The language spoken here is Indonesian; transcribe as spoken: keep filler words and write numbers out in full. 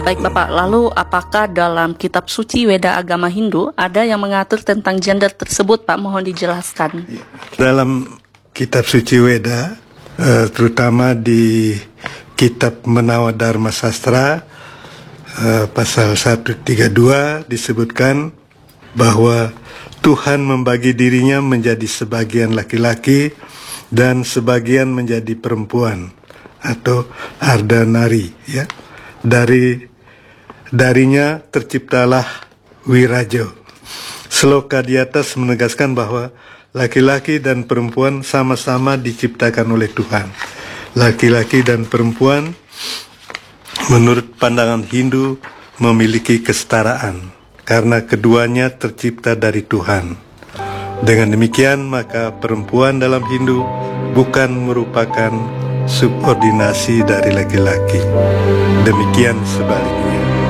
Baik Bapak, lalu apakah dalam kitab suci Weda agama Hindu ada yang mengatur tentang gender tersebut Pak? Mohon dijelaskan. Dalam kitab suci Weda, eh, terutama di kitab Menawa Dharma Sastra, eh, pasal seratus tiga puluh dua disebutkan bahwa Tuhan membagi dirinya menjadi sebagian laki-laki dan sebagian menjadi perempuan atau Ardhanari, ya. Dari darinya terciptalah Wirajo. Sloka di atas menegaskan bahwa laki-laki dan perempuan sama-sama diciptakan oleh Tuhan. Laki-laki dan perempuan menurut pandangan Hindu memiliki kesetaraan karena keduanya tercipta dari Tuhan. Dengan demikian maka perempuan dalam Hindu bukan merupakan subordinasi dari laki-laki. Demikian sebaliknya.